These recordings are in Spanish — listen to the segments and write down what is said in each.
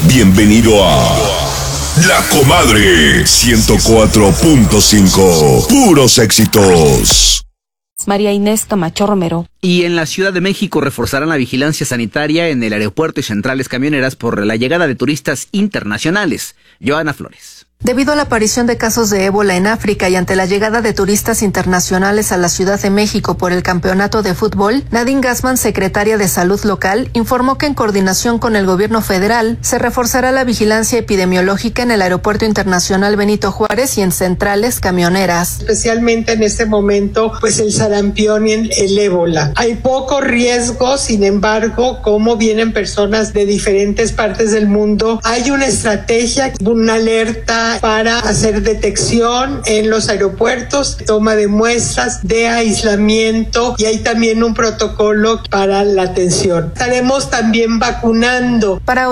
Bienvenido a La Comadre 104.5. Puros éxitos. María Inés Camacho Romero. Y en la Ciudad de México reforzarán la vigilancia sanitaria en el aeropuerto y centrales camioneras por la llegada de turistas internacionales. Joana Flores. Debido a la aparición de casos de ébola en África y ante la llegada de turistas internacionales a la Ciudad de México por el campeonato de fútbol, Nadine Gassman, secretaria de Salud local, informó que en coordinación con el gobierno federal se reforzará la vigilancia epidemiológica en el Aeropuerto Internacional Benito Juárez y en centrales camioneras. Especialmente en este momento, pues el sarampión y el ébola. Hay poco riesgo, sin embargo, como vienen personas de diferentes partes del mundo, hay una estrategia, una alerta para hacer detección en los aeropuertos, toma de muestras, de aislamiento, y hay también un protocolo para la atención. Estaremos también vacunando. Para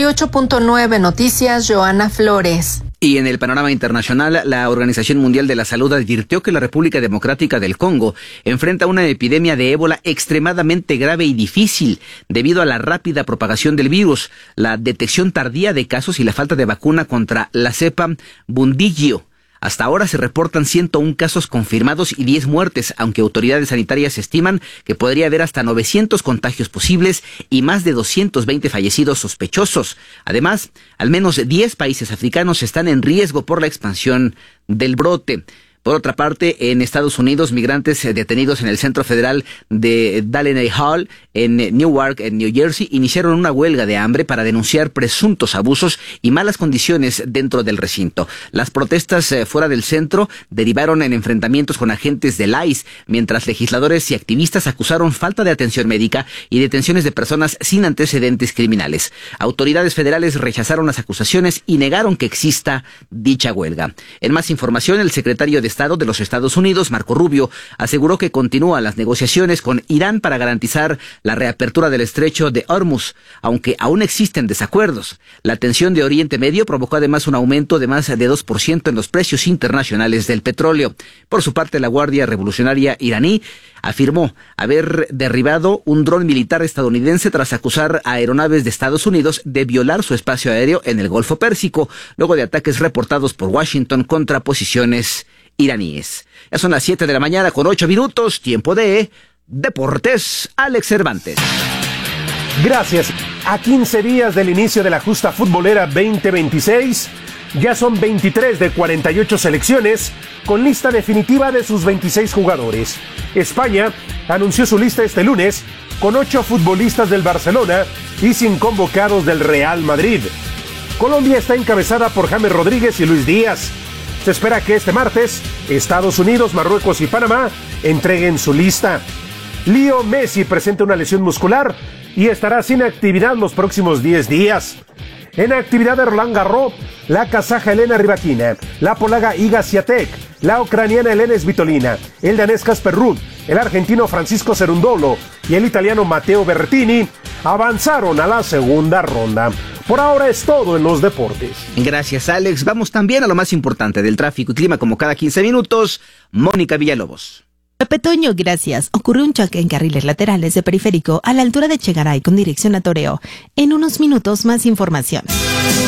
88.9 Noticias, Joana Flores. Y en el panorama internacional, la Organización Mundial de la Salud advirtió que la República Democrática del Congo enfrenta una epidemia de ébola extremadamente grave y difícil debido a la rápida propagación del virus, la detección tardía de casos y la falta de vacuna contra la cepa Bundibugyo. Hasta ahora se reportan 101 casos confirmados y 10 muertes, aunque autoridades sanitarias estiman que podría haber hasta 900 contagios posibles y más de 220 fallecidos sospechosos. Además, al menos 10 países africanos están en riesgo por la expansión del brote. Por otra parte, en Estados Unidos, migrantes detenidos en el Centro Federal de Delaney Hall, en Newark, en New Jersey, iniciaron una huelga de hambre para denunciar presuntos abusos y malas condiciones dentro del recinto. Las protestas fuera del centro derivaron en enfrentamientos con agentes del ICE, mientras legisladores y activistas acusaron falta de atención médica y detenciones de personas sin antecedentes criminales. Autoridades federales rechazaron las acusaciones y negaron que exista dicha huelga. En más información, el secretario de Estado de los Estados Unidos, Marco Rubio, aseguró que continúan las negociaciones con Irán para garantizar la reapertura del estrecho de Hormuz, aunque aún existen desacuerdos. La tensión de Oriente Medio provocó además un aumento de más de 2% en los precios internacionales del petróleo. Por su parte, la Guardia Revolucionaria iraní afirmó haber derribado un dron militar estadounidense tras acusar a aeronaves de Estados Unidos de violar su espacio aéreo en el Golfo Pérsico, luego de ataques reportados por Washington contra posiciones iraníes. Ya son las 7 de la mañana con 8 minutos, tiempo de Deportes. Alex Cervantes. Gracias. A 15 días del inicio de la justa futbolera 2026, ya son 23 de 48 selecciones con lista definitiva de sus 26 jugadores. España anunció su lista este lunes con 8 futbolistas del Barcelona y sin convocados del Real Madrid. Colombia está encabezada por James Rodríguez y Luis Díaz. Se espera que este martes Estados Unidos, Marruecos y Panamá entreguen su lista. Leo Messi presenta una lesión muscular y estará sin actividad los próximos 10 días. En actividad de Roland Garros, la kazaja Elena Rybakina, la polaca Iga Swiatek, la ucraniana Elena Svitolina, el danés Casper Ruud, el argentino Francisco Cerundolo y el italiano Matteo Berrettini avanzaron a la segunda ronda. Por ahora es todo en los deportes. Gracias, Alex. Vamos también a lo más importante del tráfico y clima, como cada 15 minutos. Mónica Villalobos. Pepe Toño, gracias. Ocurrió un choque en carriles laterales de Periférico a la altura de Chegaray con dirección a Toreo. En unos minutos más información.